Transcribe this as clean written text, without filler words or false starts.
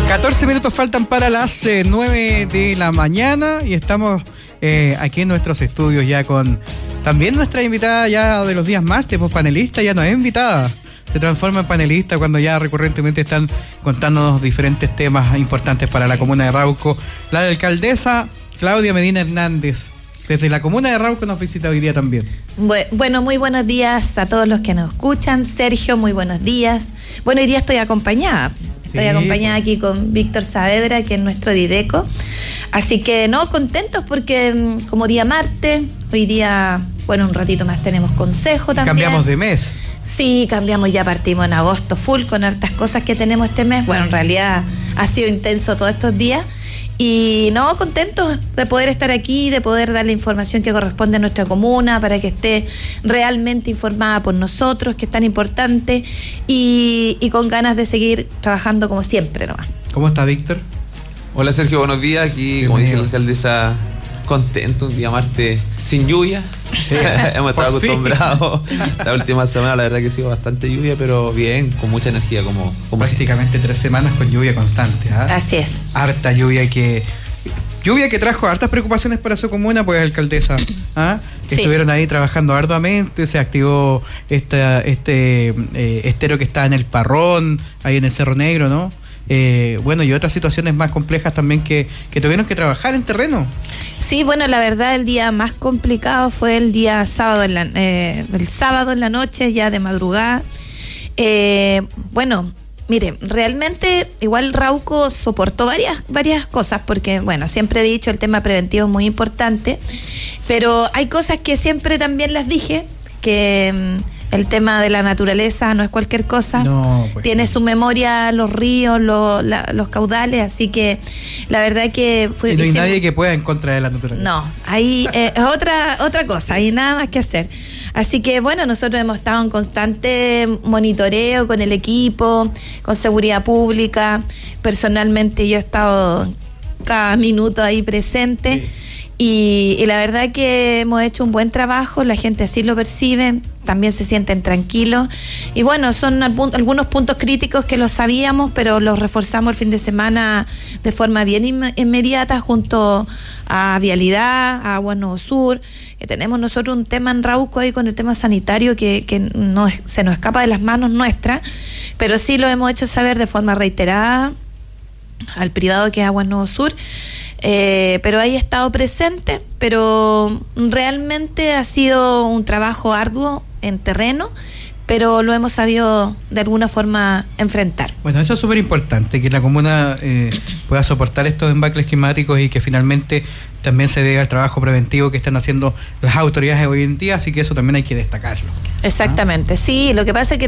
14 minutos faltan para las 9 de la mañana y estamos aquí en nuestros estudios ya con también nuestra invitada ya de los días martes, pues panelista, ya no es invitada, se transforma en panelista cuando ya recurrentemente están contándonos diferentes temas importantes para la comuna de Rauco. La alcaldesa Claudia Medina Hernández, desde la comuna de Rauco, nos visita hoy día también. Bueno, muy buenos días a todos los que nos escuchan. Sergio, muy buenos días. Bueno, hoy día estoy acompañada. Estoy acompañada aquí con Víctor Saavedra, que es nuestro Dideco. Así que, contentos porque como día martes, hoy día, un ratito más tenemos consejo también. Cambiamos de mes. Sí, cambiamos, ya partimos en agosto full con hartas cosas que tenemos este mes. Bueno, en realidad ha sido intenso todos estos días. Y contentos de poder estar aquí, de poder dar la información que corresponde a nuestra comuna para que esté realmente informada por nosotros, que es tan importante, y con ganas de seguir trabajando como siempre nomás. ¿Cómo está, Víctor? Hola, Sergio, buenos días. Aquí, como dice la alcaldesa, contento, un día martes sin lluvia. Sí, hemos estado acostumbrados. La última semana, la verdad que ha sido bastante lluvia, pero bien, con mucha energía, como prácticamente 3 semanas con lluvia constante. Así es. Harta lluvia que trajo hartas preocupaciones para su comuna, pues, alcaldesa. Sí. Estuvieron ahí trabajando arduamente, se activó este estero que está en el Parrón, ahí en el Cerro Negro, ¿no? Y otras situaciones más complejas también que tuvieron que trabajar en terreno. Sí, la verdad el día más complicado fue el día sábado, el sábado en la noche, ya de madrugada. Mire, realmente igual Rauco soportó varias cosas, porque siempre he dicho el tema preventivo es muy importante, pero hay cosas que siempre también las dije, que el tema de la naturaleza no es cualquier cosa, tiene su memoria los ríos, los caudales, así que la verdad que fue... Y no hay nadie que pueda en contra de la naturaleza. No, ahí es otra cosa, hay nada más que hacer. Así que nosotros hemos estado en constante monitoreo con el equipo, con seguridad pública. Personalmente yo he estado cada minuto ahí presente. Sí. Y la verdad que hemos hecho un buen trabajo, la gente así lo percibe, también se sienten tranquilos. Y son algunos puntos críticos que los sabíamos, pero los reforzamos el fin de semana de forma bien inmediata junto a Vialidad, a Agua Nuevo Sur, que tenemos nosotros un tema en Rauco ahí con el tema sanitario que se nos escapa de las manos nuestras, pero sí lo hemos hecho saber de forma reiterada al privado que es Agua Nuevo Sur. Pero ahí he estado presente, pero realmente ha sido un trabajo arduo en terreno, pero lo hemos sabido de alguna forma enfrentar. Eso es súper importante, que la comuna pueda soportar estos embacles climáticos y que finalmente también se dé al trabajo preventivo que están haciendo las autoridades hoy en día, así que eso también hay que destacarlo. Exactamente, sí, lo que pasa es que